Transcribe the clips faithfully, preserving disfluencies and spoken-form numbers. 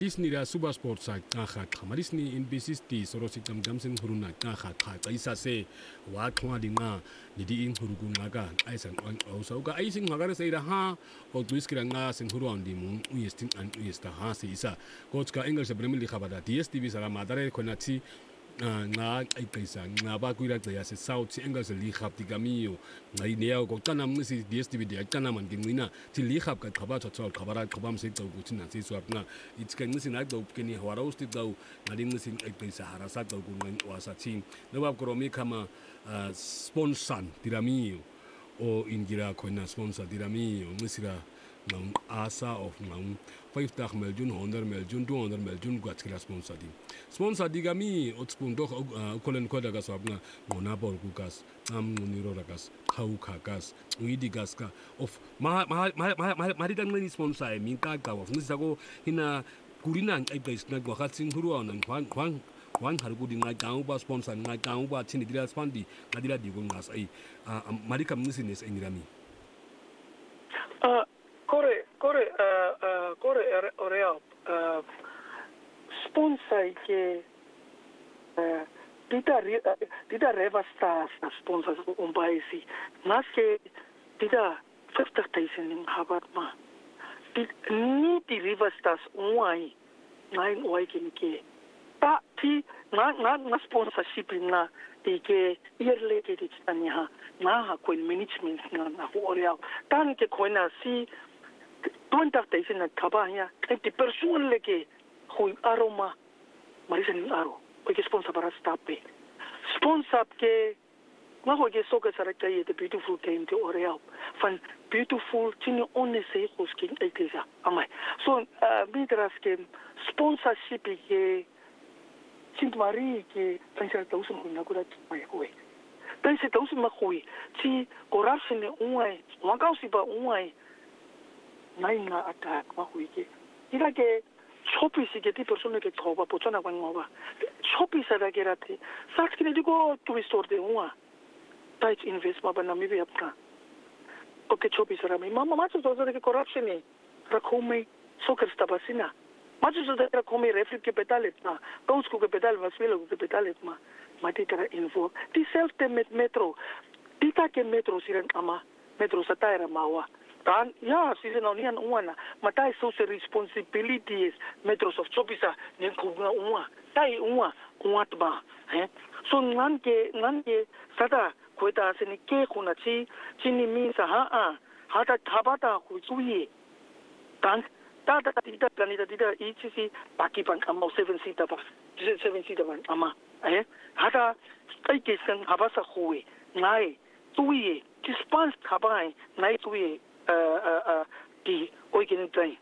Disney ra super sports sa xa xa Disney in bisisti sorosi tamtam sen huruna xa xa xa isa se wa xwa dinga ni di in huru kunga ai san on so ga ai sing magara se ha o tuiskira nga sen huru on di mun uyestin an uyesta ha se isa coach ka english premier league bada D S T V sala madare konati nga ai pesa nga ba kuira ya se south english league hab di gamio ngai neo ko kana mngisi D S T V di kana man ngina ti league hab ka khaba tsotso khabara khabam se tso gutin na se swap na it's kan ngisi na do keni hawara usti do ngadi ngisi ai pesa harasa do ku ngai wasa team no ba kromi kama sponsor diramio o ingira kona sponsor diramio ngisira ng asa of ng five miljoen honderd miljoen tweehonderd miljoen gwatkila sponsor di sponsor di gami otspun do kolen koda gas wabna ngona bor kukas am nguniro ragas khau khakas uidi gas ka of ma ma ma mari dan ni sponsor min ka ka of nisago hina kurina ai place na gwa khatsin huru on kwang kwang kwang hargu di ngai kang ba sponsor ngai kang ba chini dira spandi ngadira di go ngas ai mari kam nisines ingirami uh Kore, kore, uh, uh, kore orea uh, sponsor ke uh, tita uh, tita reva stars na sponsors umbaisi naske tita fifty thousand in habat ma ni ti river stars uai nine uai ke ke ta ti na na na sponsorship na ti ke yearly ke ti tanya na ha ko management na na orea tan ke ko na si twenty thousand na kabanya enti person leke hui aroma marisa ni aro ke sponsor para stape sponsor ke ma ho ke soka sara kai the beautiful game to oreal fan beautiful tini onne se hosking ekeza amai so mitras ke sponsorship ke sint mari ke pensar tausun na kura mai hoe pensar tausun ma hoe ti corruption unai wangausi ba unai nainga attack ma huike ila ke chopi si ke ti persone ke troba pochana kwa ngova chopi sa da gerate saks ke digo tu store de uma tait invest ma bana mi be apna oke chopi sa rami mama ma so so ke corruption ni rakome soccer sta basina ma so so da rakome refri ke petalet ma coach ko ke pedal vasvelo ke petalet ma ma ti tra info ti self te metro ti ta ke metro siran ama metro sa taira mawa dan ya season onian uana matai social responsibilities metros of chopisa nen kunga uma tai uma kuatba eh so ngan ke ngan ke sada koita seni ke kuna chi chini mi sa ha a hata thabata ku tuye dan ta ta tita planeta tita ichi paki pan amo seven seater ba seven seater ban ama eh hata kai ke sen habasa huwe nai tuye ti spans thabai nai tuye uh uh di oiken train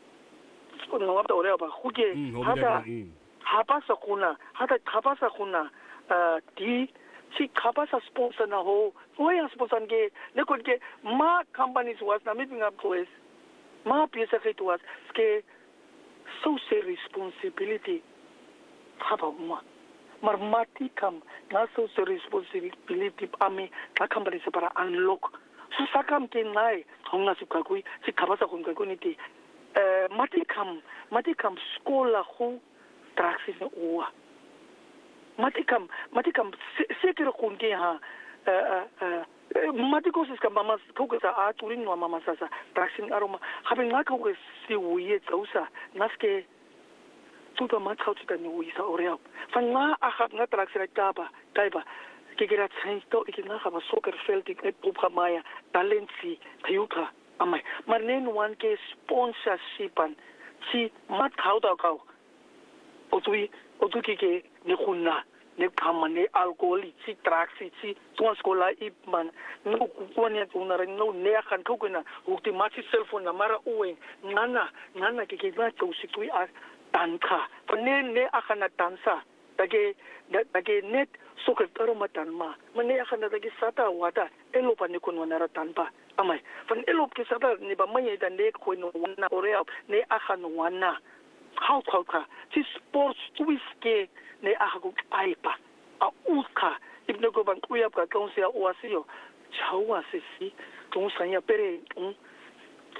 no apa ore apa huke hata habasa kuna hata habasa kuna uh di si habasa sponsor na ho hoya sponsor ke lekon ke ma companies was na meeting up place ma pieza que tu was que social responsibility haba uma marmati kam na social responsibility ame ka companies para unlock so sakam ke nai honga sipka kui si khabasa kun ka kuni ti eh matikam matikam skola ho traxis oa matikam matikam sekere kun ke ha eh eh matikos is kam mama kokesa a turin no mama sasa traxin aroma habe nga ka ko si uye tsausa naske tuta matkhau tsika ni uisa orea fanga a khap nga traxira taba taiba ke ke ra tsento ke nga ga ba soccer field ke programaya talentsi khayuka amai marnen one ke sponsorship an si mat khau da kau otui otu ke ke ne khunna ne khamane alcohol si traxi si tuan skola ipman no kuone tuna re no ne khan thukuna ukti machi cell phone na mara uwe nana nana ke ke ba tsusi tui a tanka ne ne akhana tansa dage dage net soccer taro matanma mane akhana dage sata wata elo pa ne kunwa nara tanpa amai fan elo ke sata ni ba mai da ne ko no wana orea ne akhana wana how how ka ti sports twiske ne ahagu aipa a uka ibne go ban kuya ka kaunsia oasio chawa sisi tong sanya pere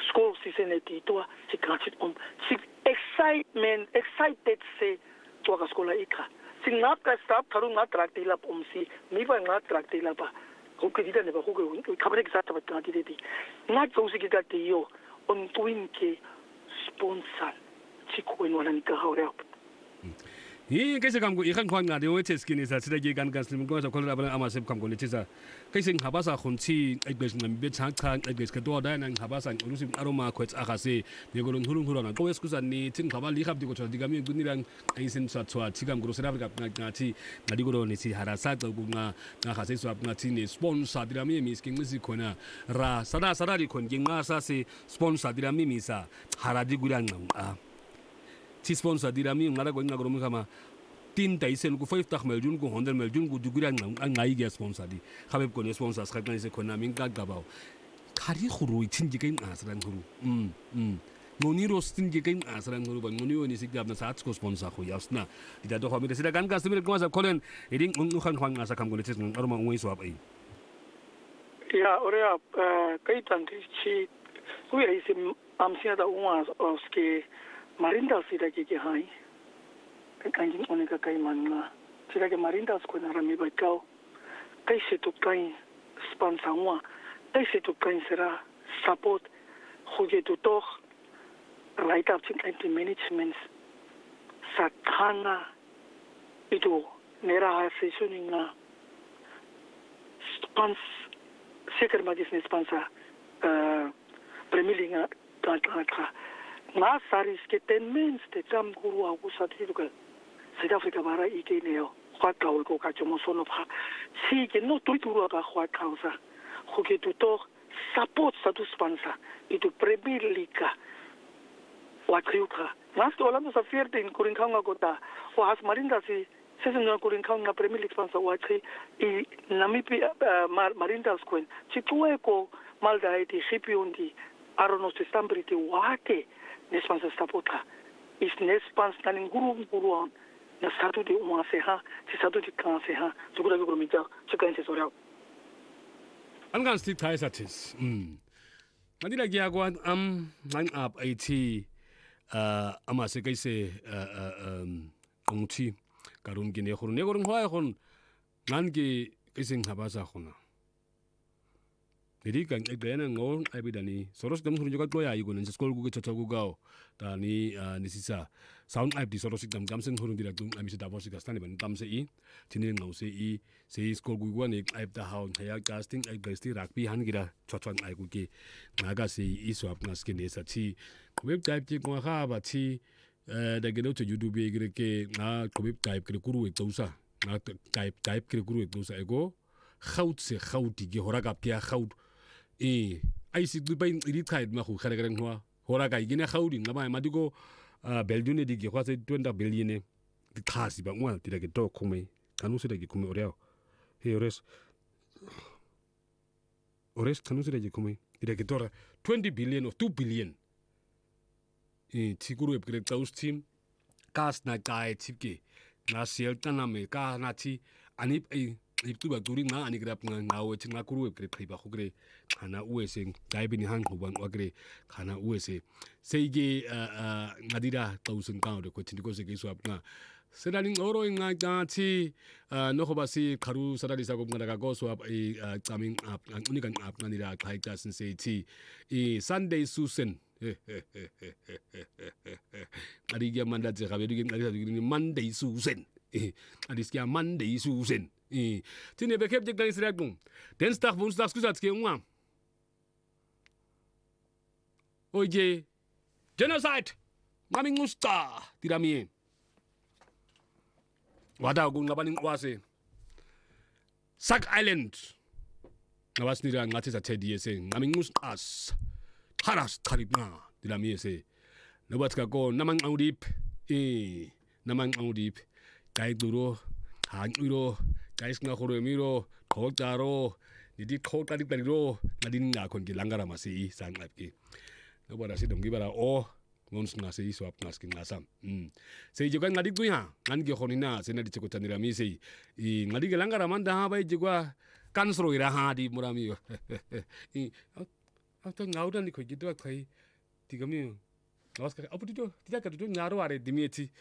school season eti to si kanchit om si excitement excited se to ka skola ika si ngat ka stop tharu ngat traktila om si mi ba ngat traktila ba ko ke dita ne ba ko ke khabre ke sat ba ta di di ngat ko si ke ta yo on twin ke sponsor si ko en wala ni ka hawre Ye kaise kam ko ikan khwan nga de we tes kini sa sida ge gan gan slim ko sa khol rabana ama sep kam ko le tisa kaise habasa khunchi aigbes ngam be chang chang aigbes ka do da nang habasa urusim aroma khwet akase ne go lon hulung hulona ko esku san ni tin khaba li khab di ko chol diga mi gunirang aisen sa chwa chigam gro sera ka nga chi ngadi go ni si harasa ka gu nga nga khase so nga chi ni sponsor dira mi mi sking mi khona ra sada sada ri khon ge nga sa se sponsor dira mi mi sa haradi gurang a ti sponsor dira mi ngara go ngagro mi kama tin dai sen ku five tak mel jun ku hundred mel jun ku dugura ngam ngai ge sponsor di khabeb ko ne sponsor sa kan se khona min ka gabaw khari khuru tin ji kain asran khuru um um ngoni ros tin ji kain asran khuru ban ngoni oni sig gab na sa ko sponsor khu yasna ida do khamite sida kan ka simir ko sa kolen eding ngu khan khwan asa kam ko le tis arma ngoi so ai ya ore kai tan chi ku ya isim amsia da umas oske Marinda sida ke ke hai kanjing onika kai manna sida ke Marinda ko na rami ba kau kai se tu kai sponsor wa kai se tu kai sera support khoge tu to right up to management satana itu nera seasoninga sponsor seker magis ne sponsor uh premilinga ta ta nga saris ke ten mens te kam guru aku sati duka South Africa bara ike neo kwa kaul ko ka chomo sono pa si ke no tu tu ka kwa causa ko ke tu to support satu sponsor itu Premier League wa kriuka mas to lando sa fierte in kurin kanga kota o has marinda si season na kurin kanga Premier League sponsor wa kri i Namibia marinda squen si tuwe ko malda iti hipiondi arono se stambriti wake nespansa stapota is nespans tanin guru guru na satu di uma seha si satu di kan seha sugura guru mita chikan se sorao angan stik thai satis um madila gya gwa am nang up it uh ama se kaise um ongchi karun gine khurun ne gorun hoy khon nan gi kising habasa khona Jadi kan ekdena ngol abidani soros dam khuru joga goya igo nen skol gu chocho gu gao ta ni ni sisa sound app di soros dam gamsen khuru dira tung ami se davos ga stani ban tam se i tini ngau se i se skol gu gu ne app da haun thaya casting ai gasti rugby han gira chochon ai gu ke naga se i swap nas ke ne sa chi web type ti ko kha ba chi da gelo to youtube gira ke na web type ke kuru e tausa na type type ke kuru e tausa ego khaut se khauti ge horaga pia khaut e ai si du bain ri thaid ma khu khare garang hwa hora ga igina khaudi ngama ma digo beljune di ge khwa se twenty billion di khasi ba ngwa ti da ge to khumei kanu se da ge khumei oreo he ores ores kanu se da ge khumei ti da ge to twenty billion of two billion e tiguru e gre taus team kas na kai tipke na sel tana me ka na ti ani itu ba during na ani grap nga ngawe tinga kuru e kriba khugre khana uese daibini hang khubang wagre khana uese seige ngadira thousand ka de ko tiniko se ke swap nga sedani oro nga ta chi no khoba si kharu sadali sa ko ngada go swap e coming up unikan up nganira khai ta sin se chi e Sunday Susan ari ge manda je ga be ni Monday Susan e ari skia Monday Susan e tine be kep de gan israk bun den stag woensdag skusat ke ngwa oje genocide mami ngusta tirami wada gun ngabani ngwase Sak Island ngawas nira ngati sa tedi ese mami ngustas haras taribna tirami ese nobat ka ko namang audip e namang audip kai duro hang uro guys nga khoro miro khotaro nidi khota di periro nadin nga kon ki langara masi sang ap ki no bara si dongi bara o ngons nga si swap ngas ki ngasam mm sei juga ngadi tu ha ngan ki khonina se nadi chiko tanira mi sei i ngadi ke langara man da ha bai juga kan sro ira ha di murami i after ngauda ni ko gitu kai tiga mi ngawas ka apu dito tidak ka dito nyaro are dimieti